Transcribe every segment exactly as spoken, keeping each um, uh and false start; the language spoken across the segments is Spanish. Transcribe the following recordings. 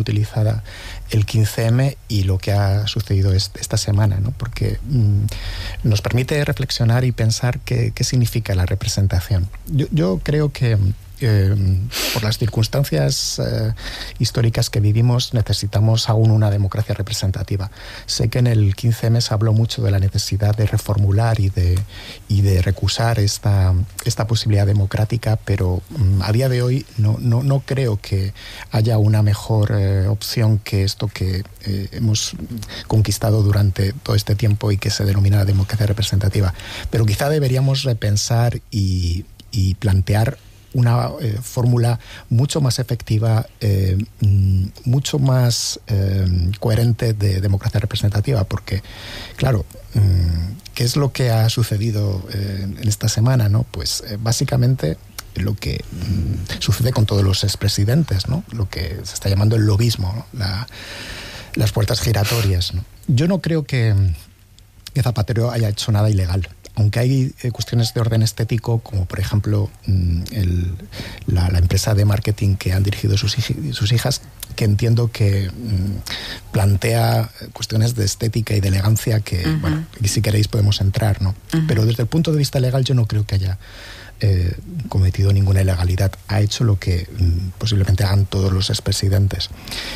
utilizada el quince eme y lo que ha sucedido esta semana, ¿no? Porque mmm, nos permite reflexionar y pensar qué, qué significa la representación. Yo, yo creo que Eh, por las circunstancias eh, históricas que vivimos necesitamos aún una democracia representativa. Sé que en el quince eme se habló mucho de la necesidad de reformular y de, y de recusar esta, esta posibilidad democrática, pero mm, a día de hoy no, no, no creo que haya una mejor eh, opción que esto que eh, hemos conquistado durante todo este tiempo y que se denomina la democracia representativa. Pero quizá deberíamos repensar y, y plantear una eh, fórmula mucho más efectiva, eh, mucho más eh, coherente de democracia representativa, porque, claro, ¿qué es lo que ha sucedido eh, en esta semana, ¿no? Pues eh, básicamente lo que mm, sucede con todos los expresidentes, ¿no? Lo que se está llamando el lobismo, ¿no? La, las puertas giratorias, ¿no? Yo no creo que, que Zapatero haya hecho nada ilegal. Aunque hay eh, cuestiones de orden estético, como por ejemplo mmm, el, la, la empresa de marketing que han dirigido sus, hij- sus hijas, que entiendo que mmm, plantea cuestiones de estética y de elegancia que, uh-huh. bueno, y si queréis podemos entrar, ¿no? Uh-huh. Pero desde el punto de vista legal yo no creo que haya eh, cometido ninguna ilegalidad. Ha hecho lo que mmm, posiblemente hagan todos los expresidentes.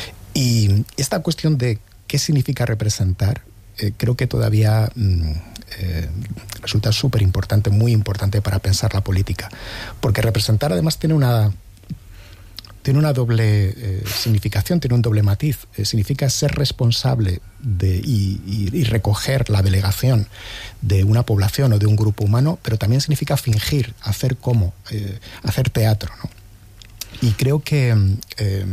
Y esta cuestión de qué significa representar, eh, creo que todavía mmm, eh, resulta súper importante, muy importante para pensar la política, porque representar además tiene una tiene una doble eh, significación, tiene un doble matiz. Eh, significa ser responsable de, y, y, y recoger la delegación de una población o de un grupo humano, pero también significa fingir, hacer como, eh, hacer teatro, ¿no? Y creo que eh,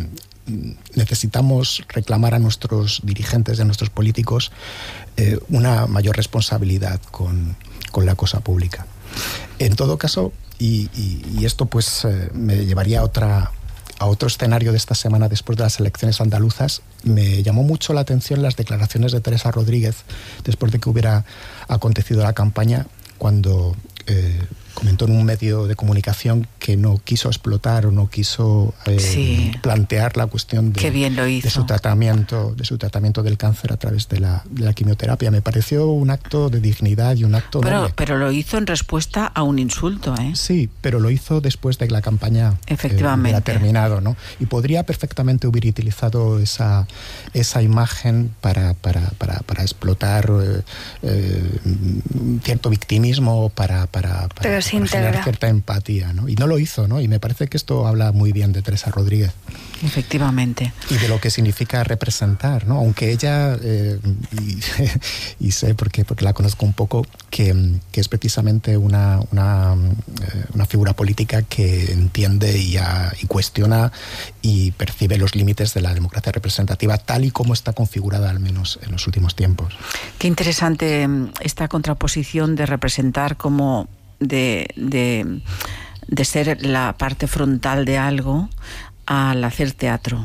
necesitamos reclamar a nuestros dirigentes, a nuestros políticos, eh, una mayor responsabilidad con, con la cosa pública. En todo caso, y, y, y esto pues eh, me llevaría a otra a otro escenario de esta semana después de las elecciones andaluzas, me llamó mucho la atención las declaraciones de Teresa Rodríguez después de que hubiera acontecido la campaña, cuando eh, comentó en un medio de comunicación que no quiso explotar o no quiso eh, sí. plantear la cuestión de, Qué bien lo hizo. de su tratamiento, de su tratamiento del cáncer a través de la, de la quimioterapia. Me pareció un acto de dignidad y un acto pero, noble. Pero lo hizo en respuesta a un insulto, ¿eh? Sí, pero lo hizo después de que la campaña efectivamente eh, hubiera terminado, ¿no? Y podría perfectamente haber utilizado esa, esa imagen para, para, para, para explotar eh, eh, cierto victimismo, para, para, para, para generar cierta empatía, ¿no? Y no lo hizo, ¿no? Y me parece que esto habla muy bien de Teresa Rodríguez. Efectivamente. Y de lo que significa representar, ¿no? Aunque ella, eh, y, y sé porque, porque la conozco un poco, que, que es precisamente una, una, una figura política que entiende y, a, y cuestiona y percibe los límites de la democracia representativa tal y como está configurada, al menos en los últimos tiempos. Qué interesante esta contraposición de representar como de, de, de ser la parte frontal de algo al hacer teatro.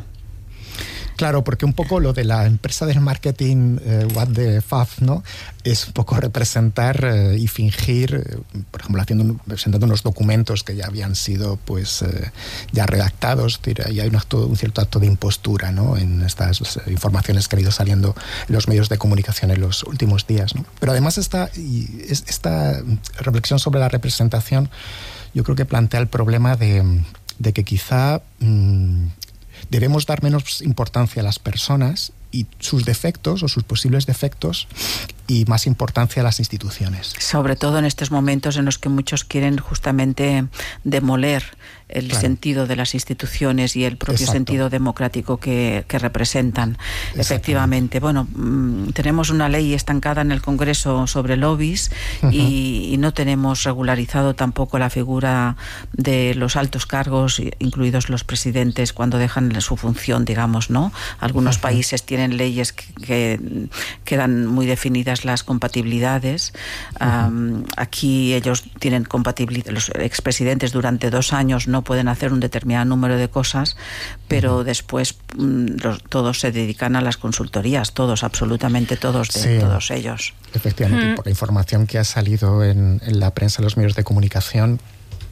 Claro, porque un poco lo de la empresa del marketing, eh, What the Fuck, ¿no? Es un poco representar eh, y fingir, eh, por ejemplo, haciendo, presentando unos documentos que ya habían sido, pues, eh, ya redactados, y hay un, acto, un cierto acto de impostura, ¿no? En estas eh, informaciones que han ido saliendo en los medios de comunicación en los últimos días, ¿no? Pero además esta, y esta reflexión sobre la representación, yo creo que plantea el problema de, de que quizá Mmm, debemos dar menos importancia a las personas y sus defectos o sus posibles defectos y más importancia a las instituciones. Sobre todo en estos momentos en los que muchos quieren justamente demoler el claro. sentido de las instituciones y el propio Exacto. sentido democrático que, que representan. Efectivamente. Bueno, mmm, tenemos una ley estancada en el Congreso sobre lobbies uh-huh. y, y no tenemos regularizado tampoco la figura de los altos cargos, incluidos los presidentes, cuando dejan su función, digamos, ¿no? Algunos uh-huh. países tienen leyes que, que quedan muy definidas las compatibilidades. Uh-huh. Um, aquí ellos tienen compatibilidad. Los expresidentes durante dos años no pueden hacer un determinado número de cosas, pero uh-huh. después mm, los, todos se dedican a las consultorías, todos, absolutamente todos, de sí, todos ellos. Efectivamente, uh-huh. por la información que ha salido en, en la prensa, en los medios de comunicación,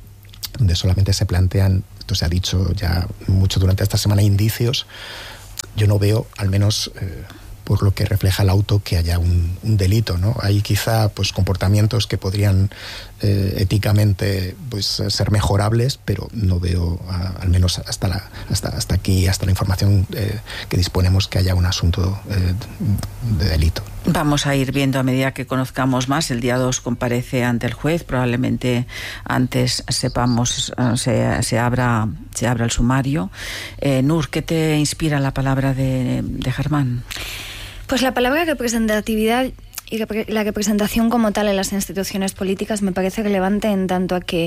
donde solamente se plantean, esto se ha dicho ya mucho durante esta semana, indicios, yo no veo, al menos eh, por lo que refleja el auto, que haya un, un delito, ¿no? Hay quizá pues comportamientos que podrían eh, éticamente pues ser mejorables, pero no veo, a, al menos hasta la hasta hasta aquí, hasta la información eh, que disponemos, que haya un asunto eh, de delito. Vamos a ir viendo a medida que conozcamos más. El día dos comparece ante el juez, probablemente antes sepamos, se, se abra se abra el sumario. Eh, Nur, ¿qué te inspira la palabra de, de Germán? Pues la palabra representatividad y la representación como tal en las instituciones políticas me parece relevante en tanto a que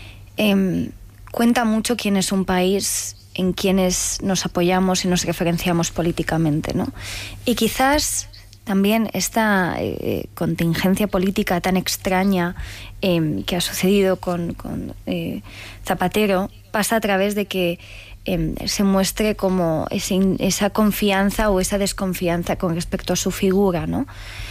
eh, cuenta mucho quién es un país, en quienes nos apoyamos y nos referenciamos políticamente, ¿no? Y quizás también esta eh, contingencia política tan extraña eh, que ha sucedido con, con eh, Zapatero pasa a través de que eh, se muestre como ese, esa confianza o esa desconfianza con respecto a su figura, ¿no?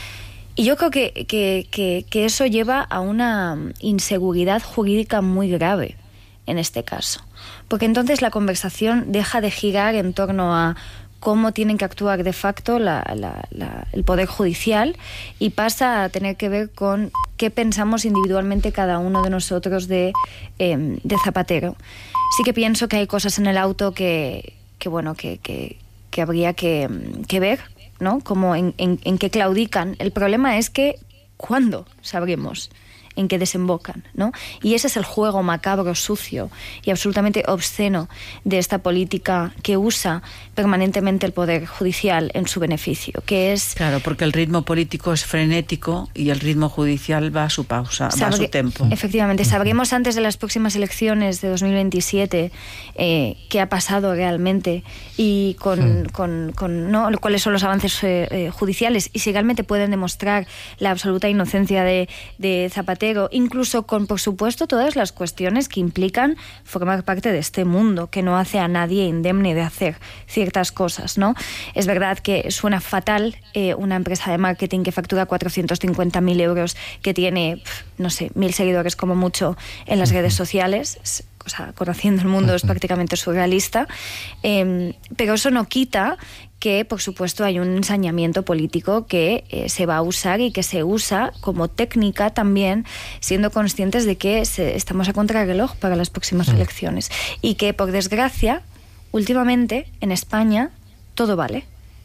Y yo creo que, que, que, que eso lleva a una inseguridad jurídica muy grave en este caso. Porque entonces la conversación deja de girar en torno a cómo tienen que actuar de facto la, la, la, el Poder Judicial y pasa a tener que ver con qué pensamos individualmente cada uno de nosotros de, eh, de Zapatero. Sí que pienso que hay cosas en el auto que, que bueno, que, que, que habría que, que ver, ¿no? Como en, en, en qué claudican. El problema es que, ¿cuándo sabremos en qué desembocan, ¿no? Y ese es el juego macabro, sucio y absolutamente obsceno de esta política que usa permanentemente el Poder Judicial en su beneficio, que es... Claro, porque el ritmo político es frenético y el ritmo judicial va a su pausa, Sabre... va a su tempo. Efectivamente, sabremos antes de las próximas elecciones de dos mil veintisiete eh, qué ha pasado realmente y con, sí. con, con ¿no? cuáles son los avances eh, judiciales y si realmente pueden demostrar la absoluta inocencia de, de Zapatero, incluso con, por supuesto, todas las cuestiones que implican formar parte de este mundo, que no hace a nadie indemne de hacer ciertas cosas, ¿no? Es verdad que suena fatal eh, una empresa de marketing que factura cuatrocientos cincuenta mil euros, que tiene, no sé, mil seguidores como mucho en las redes sociales. O sea, conociendo el mundo es prácticamente surrealista, eh, pero eso no quita que, por supuesto, hay un ensañamiento político que eh, se va a usar y que se usa como técnica también, siendo conscientes de que se, estamos a contrarreloj para las próximas mm. elecciones y que, por desgracia, últimamente en España todo vale.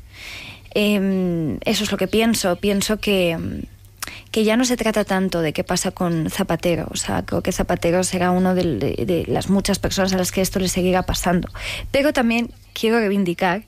Eh, eso es lo que pienso. Pienso que... que ya no se trata tanto de qué pasa con Zapatero, o sea, creo que Zapatero será uno de, de, de las muchas personas a las que esto le seguirá pasando. Pero también quiero reivindicar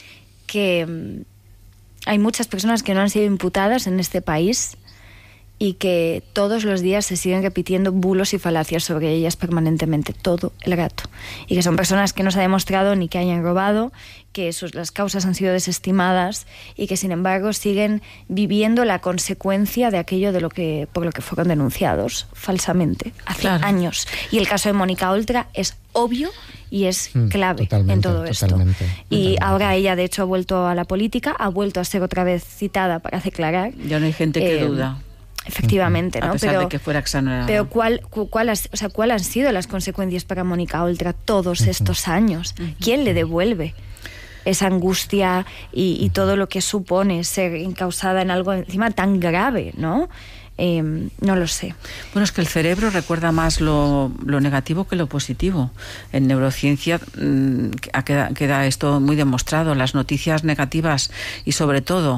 que um, hay muchas personas que no han sido imputadas en este país y que todos los días se siguen repitiendo bulos y falacias sobre ellas permanentemente, todo el rato. Y que son personas que no se ha demostrado ni que hayan robado, que sus, las causas han sido desestimadas y que, sin embargo, siguen viviendo la consecuencia de aquello de lo que, por lo que fueron denunciados falsamente hace claro. años. Y el caso de Mónica Oltra es obvio y es clave totalmente, en todo esto. Totalmente, y totalmente. Ahora ella, de hecho, ha vuelto a la política, ha vuelto a ser otra vez citada para declarar. Ya no hay gente que eh, duda. Efectivamente, ¿no? A pesar pero, de que fuera exonerada. Pero ¿cuál, cuál, has, o sea, ¿cuál han sido las consecuencias para Mónica Oltra todos uh-huh. estos años? Uh-huh. ¿Quién le devuelve esa angustia y, y todo lo que supone ser encausada en algo encima tan grave, ¿no? Eh, no lo sé. Bueno, es que el cerebro recuerda más lo, lo negativo que lo positivo. En neurociencia mmm, queda, queda esto muy demostrado. Las noticias negativas y sobre todo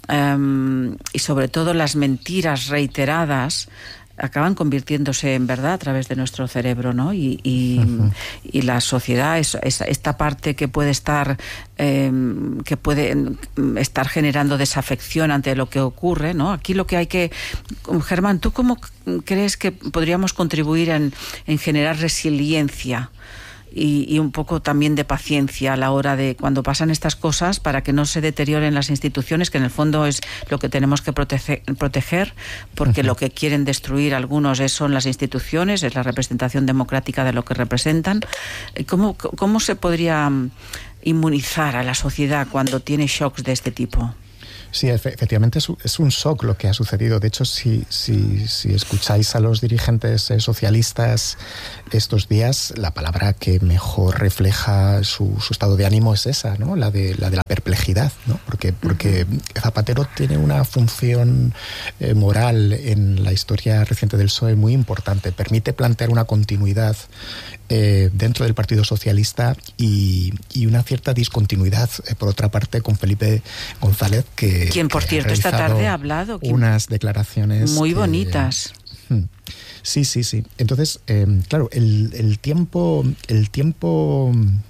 um, y sobre todo las mentiras reiteradas acaban convirtiéndose en verdad a través de nuestro cerebro, ¿no? Y, y, uh-huh. y la sociedad es, es esta parte que puede estar eh, que puede estar generando desafección ante lo que ocurre, ¿no? Aquí lo que hay que... Germán, ¿tú cómo crees que podríamos contribuir en, en generar resiliencia y, y un poco también de paciencia a la hora de cuando pasan estas cosas para que no se deterioren las instituciones, que en el fondo es lo que tenemos que proteger, proteger porque uh-huh. lo que quieren destruir algunos es, son las instituciones, es la representación democrática de lo que representan? ¿Cómo, cómo se podría inmunizar a la sociedad cuando tiene shocks de este tipo? Sí, efectivamente es, es un shock lo que ha sucedido. De hecho, si, si, si escucháis a los dirigentes eh, socialistas estos días, la palabra que mejor refleja su, su estado de ánimo es esa, ¿no? La de la, de la perplejidad, ¿no? Porque, porque Zapatero tiene una función eh, moral en la historia reciente del P S O E muy importante. Permite plantear una continuidad eh, dentro del Partido Socialista y, y una cierta discontinuidad, eh, por otra parte, con Felipe González, que quien por que cierto esta tarde ha hablado unas declaraciones muy que, bonitas. Sí, sí, sí. Entonces, eh, claro, el, el tiempo, el tiempo,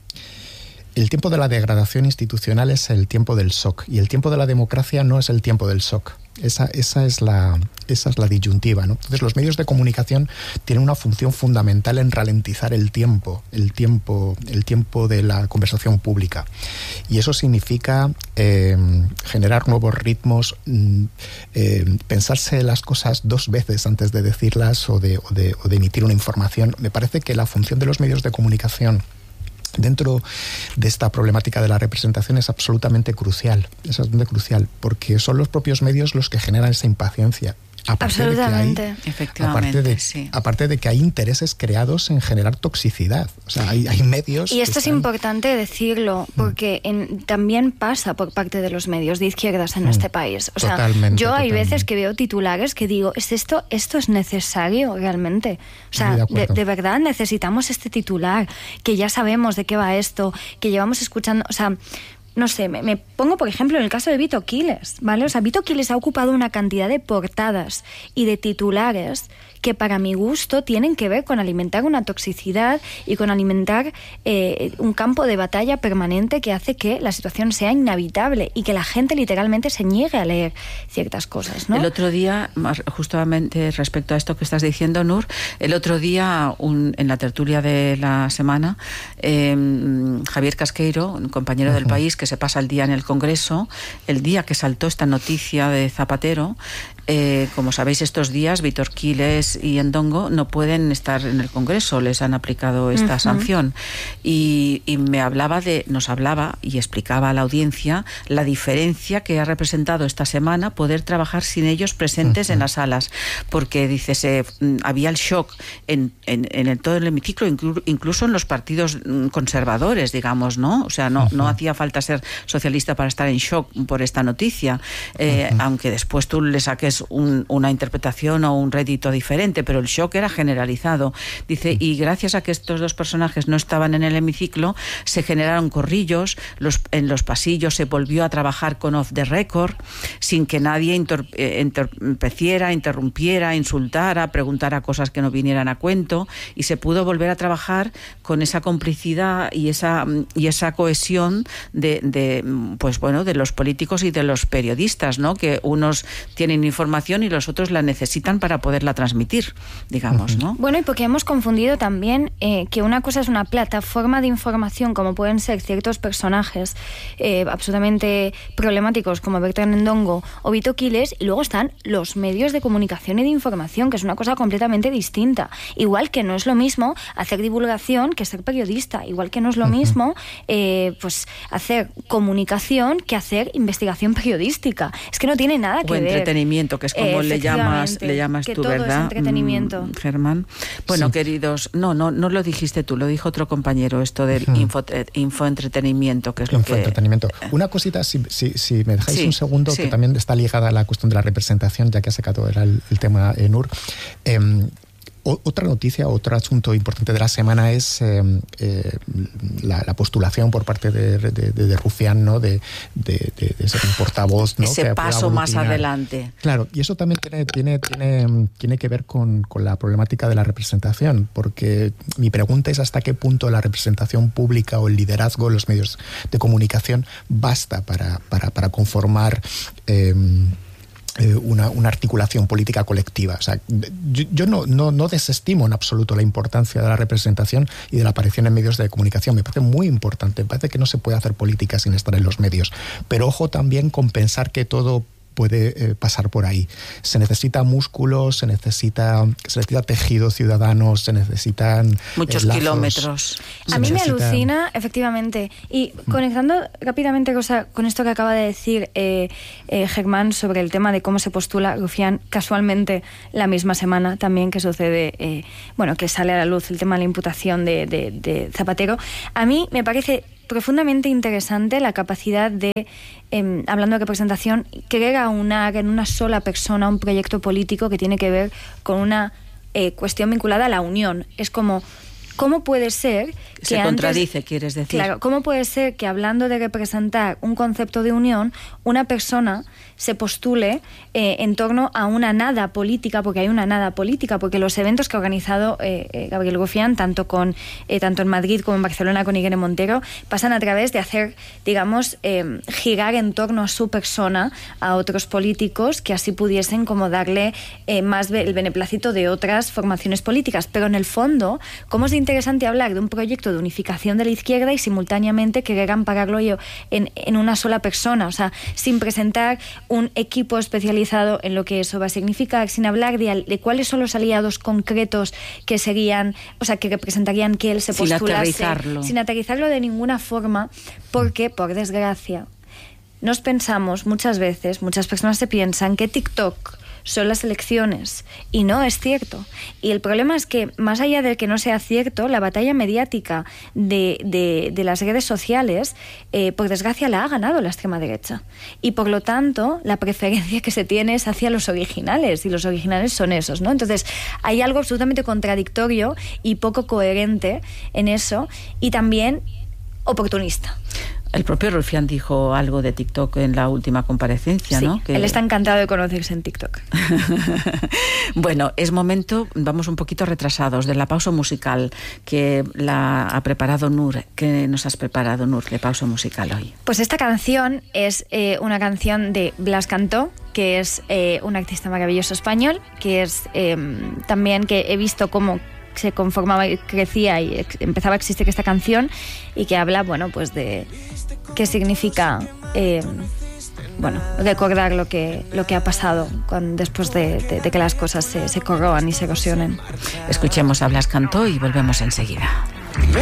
el tiempo de la degradación institucional es el tiempo del shock, y el tiempo de la democracia no es el tiempo del shock. Esa, esa es la, esa es la disyuntiva, ¿no? Entonces, los medios de comunicación tienen una función fundamental en ralentizar el tiempo, el tiempo, el tiempo de la conversación pública. Y eso significa eh, generar nuevos ritmos, eh, pensarse las cosas dos veces antes de decirlas o de, o de, o de emitir una información. Me parece que la función de los medios de comunicación dentro de esta problemática de la representación es absolutamente crucial, es absolutamente crucial, porque son los propios medios los que generan esa impaciencia. Aparte Absolutamente. De que hay, Efectivamente, aparte de, sí. aparte de que hay intereses creados en generar toxicidad. O sea, hay, hay medios... Y esto están... es importante decirlo, porque en, también pasa por parte de los medios de izquierdas en mm. este país. O sea, totalmente, yo hay totalmente. veces que veo titulares que digo, ¿es esto, esto es necesario realmente? O sea, de, de, de verdad necesitamos este titular, que ya sabemos de qué va esto, que llevamos escuchando... O sea, no sé, me, me pongo, por ejemplo, en el caso de Vito Quiles, ¿vale? O sea, Vito Quiles ha ocupado una cantidad de portadas y de titulares que para mi gusto tienen que ver con alimentar una toxicidad y con alimentar eh, un campo de batalla permanente que hace que la situación sea inhabitable y que la gente literalmente se niegue a leer ciertas cosas, ¿no? El otro día, justamente respecto a esto que estás diciendo, Nur, el otro día un, en la tertulia de la semana, eh, Javier Casqueiro, un compañero uh-huh. del País, que se pasa el día en el Congreso, el día que saltó esta noticia de Zapatero, Eh, como sabéis, estos días Vítor Quiles y Ndongo no pueden estar en el Congreso, les han aplicado esta uh-huh. sanción, y, y me hablaba de, nos hablaba y explicaba a la audiencia la diferencia que ha representado esta semana poder trabajar sin ellos presentes uh-huh. en las salas, porque dice, se, había el shock en, en, en el, todo el hemiciclo, incluso en los partidos conservadores, digamos, ¿no? O sea, no, uh-huh. no hacía falta ser socialista para estar en shock por esta noticia, eh, uh-huh. aunque después tú le saques Un, una interpretación o un rédito diferente, pero el shock era generalizado. Dice, y gracias a que estos dos personajes no estaban en el hemiciclo, se generaron corrillos, los, en los pasillos se volvió a trabajar con off the record, sin que nadie inter, eh, interpeciera, interrumpiera, insultara, preguntara cosas que no vinieran a cuento, y se pudo volver a trabajar con esa complicidad y esa, y esa cohesión de, de, pues bueno, de los políticos y de los periodistas, ¿no? Que unos tienen información y los otros la necesitan para poderla transmitir, digamos, ¿no? Bueno, y porque hemos confundido también eh, que una cosa es una plataforma de información, como pueden ser ciertos personajes eh, absolutamente problemáticos como Bertrand Ndongo o Vito Quiles, y luego están los medios de comunicación y de información, que es una cosa completamente distinta. Igual que no es lo mismo hacer divulgación que ser periodista, igual que no es lo uh-huh. mismo eh, pues hacer comunicación que hacer investigación periodística. Es que no tiene nada que o ver. entretenimiento, que es como le llamas, le llamas que tú, todo ¿verdad? Es entretenimiento. Mm, Germán. Bueno, sí. Queridos, no, no, no lo dijiste tú, lo dijo otro compañero, esto del uh-huh. info, infoentretenimiento, que es lo infoentretenimiento. que... Una cosita, si, si, si me dejáis sí, un segundo, sí. que también está ligada a la cuestión de la representación, ya que ha sacado el, el tema eh, Nur. Eh, Otra noticia, otro asunto importante de la semana es eh, eh, la, la postulación por parte de, de, de, de Rufián, ¿no? de, de, de, de ser un portavoz, ¿no? Ese que paso más adelante. Claro, y eso también tiene, tiene, tiene, tiene que ver con, con la problemática de la representación, porque mi pregunta es hasta qué punto la representación pública o el liderazgo en los medios de comunicación basta para, para, para conformar... Eh, Una, una articulación política colectiva. O sea, yo, yo no, no, no desestimo en absoluto la importancia de la representación y de la aparición en medios de comunicación. Me parece muy importante. Me parece que no se puede hacer política sin estar en los medios. Pero ojo también con pensar que todo puede eh, pasar por ahí. Se necesita músculos, se necesita, se necesita tejido ciudadano, se necesitan muchos eh, lazos, kilómetros. A mí necesita... me alucina, efectivamente, y conectando rápidamente cosa, con esto que acaba de decir eh, eh, Germán sobre el tema de cómo se postula Rufián, casualmente la misma semana también que sucede, eh, bueno, que sale a la luz el tema de la imputación de, de, de Zapatero. A mí me parece profundamente interesante la capacidad de, eh, hablando de representación, querer aunar en una sola persona un proyecto político que tiene que ver con una eh, cuestión vinculada a la unión. Es como, ¿cómo puede ser que se antes, contradice, quieres decir? Claro, ¿cómo puede ser que hablando de representar un concepto de unión, una persona se postule eh, en torno a una nada política, porque hay una nada política, porque los eventos que ha organizado eh, eh, Gabriel Rufián, tanto con eh, tanto en Madrid como en Barcelona con Irene Montero, pasan a través de hacer, digamos, eh, girar en torno a su persona a otros políticos que así pudiesen como darle eh, más be- el beneplácito de otras formaciones políticas. Pero en el fondo, ¿cómo es interesante hablar de un proyecto de unificación de la izquierda y simultáneamente querer ampararlo yo en, en una sola persona? O sea, sin presentar un equipo especializado en lo que eso va a significar, sin hablar de, de cuáles son los aliados concretos que serían, o sea, que representarían que él se postulase. Sin aterrizarlo. Sin aterrizarlo de ninguna forma, porque, por desgracia, nos pensamos muchas veces, muchas personas se piensan que TikTok son las elecciones, y no es cierto. Y el problema es que, más allá de que no sea cierto, la batalla mediática de, de, de las redes sociales, eh, por desgracia, la ha ganado la extrema derecha. Y por lo tanto, la preferencia que se tiene es hacia los originales, y los originales son esos, ¿no? Entonces, hay algo absolutamente contradictorio y poco coherente en eso, y también oportunista. El propio Rufián dijo algo de TikTok en la última comparecencia, sí, ¿no? Que... él está encantado de conocerse en TikTok. Bueno, es momento, vamos un poquito retrasados, de la pausa musical que la ha preparado Nur. ¿Qué nos has preparado, Nur, de pausa musical hoy? Pues esta canción es eh, una canción de Blas Cantó, que es eh, un artista maravilloso español, que es eh, también que he visto cómo se conformaba y crecía y ex- empezaba a existir esta canción, y que habla, bueno, pues de qué significa eh, bueno, recordar lo que, lo que ha pasado cuando, después de, de, de que las cosas se, se corroan y se erosionen. Escuchemos a Blas Cantó y volvemos enseguida. Me